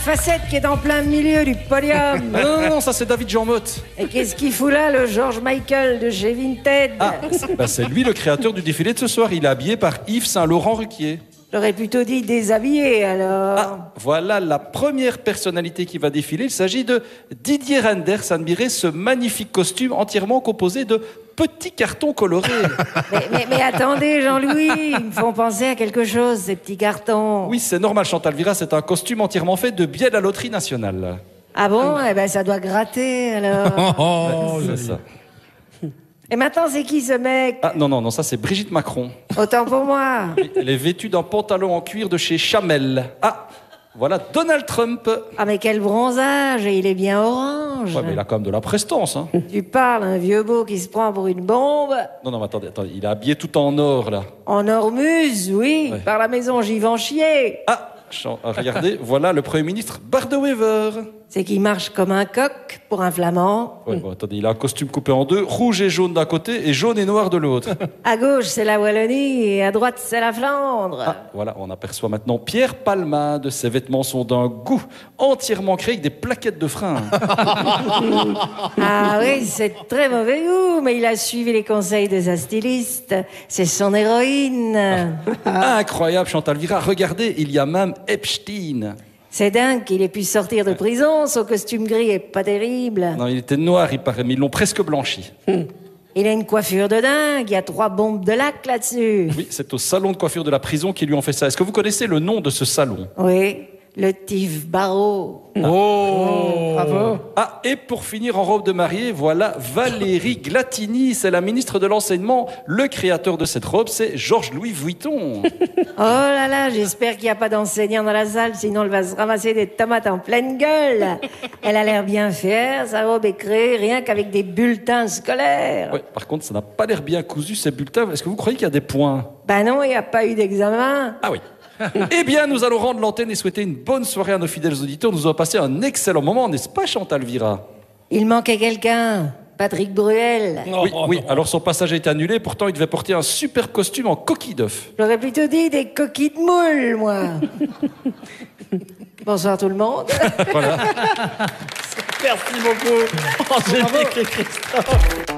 Facette qui est en plein milieu du podium. Non, ça c'est David Jean Motte. Et qu'est-ce qu'il fout là, le George Michael de chez Vinted? C'est lui le créateur du défilé de ce soir. Il est habillé par Yves Saint-Laurent-Ruquier. J'aurais plutôt dit déshabillé, alors. Voilà la première personnalité qui va défiler. Il s'agit de Didier Renders. Admirez ce magnifique costume entièrement composé de petits cartons colorés. Mais attendez, Jean-Louis, ils me font penser à quelque chose, ces petits cartons. Oui, c'est normal, Chantal Vira, c'est un costume entièrement fait de billets de la loterie nationale. Ah bon? Eh ben, ça doit gratter, alors. C'est ça. Et maintenant, c'est qui, ce mec? Non, ça c'est Brigitte Macron. Autant pour moi. Elle est vêtue d'un pantalon en cuir de chez Chamel. Voilà Donald Trump. Mais quel bronzage, et il est bien orange. Ouais, mais il a quand même de la prestance, hein. Tu parles, un vieux beau qui se prend pour une bombe. Non, mais attendez, il est habillé tout en or, là. En Ormuz, oui. Ouais. Par la maison, j'y vais chier. Regardez, voilà le Premier ministre Bardewever. C'est qu'il marche comme un coq pour un flamand. Ouais, attendez, il a un costume coupé en deux, rouge et jaune d'un côté et jaune et noir de l'autre. À gauche, c'est la Wallonie et à droite, c'est la Flandre. Voilà, on aperçoit maintenant Pierre Palmade. Ses vêtements sont d'un goût entièrement créé avec des plaquettes de frein. Oui, c'est très mauvais goût, mais il a suivi les conseils de sa styliste. C'est son héroïne. Incroyable, Chantal Vira. Regardez, il y a même Epstein. C'est dingue qu'il ait pu sortir de prison. Son costume gris est pas terrible. Non, il était noir, il paraît, mais ils l'ont presque blanchi. Il a une coiffure de dingue. Il y a 3 bombes de lac là-dessus. Oui, c'est au salon de coiffure de la prison qu'ils lui ont fait ça. Est-ce que vous connaissez le nom de ce salon? Oui, le Tif Barreau. Bravo. Et pour finir en robe de mariée, voilà Valérie Glatini. C'est la ministre de l'Enseignement. Le créateur de cette robe, c'est Georges-Louis Vuitton. Oh là là, j'espère qu'il n'y a pas d'enseignant dans la salle, sinon elle va se ramasser des tomates en pleine gueule. Elle a l'air bien fière, sa robe est créée rien qu'avec des bulletins scolaires. Ouais, par contre, ça n'a pas l'air bien cousu, ces bulletins. Est-ce que vous croyez qu'il y a des points? Ben non, il n'y a pas eu d'examen. Ah oui. Eh bien, nous allons rendre l'antenne et souhaiter une bonne soirée à nos fidèles auditeurs. Nous avons passé un excellent moment, n'est-ce pas, Chantal Vira? Il manquait quelqu'un, Patrick Bruel. Oui. Alors son passage a été annulé. Pourtant, il devait porter un super costume en coquille d'œuf. J'aurais plutôt dit des coquilles de moule, moi. Bonsoir tout le monde. Voilà. Merci beaucoup, Angélique et Christophe.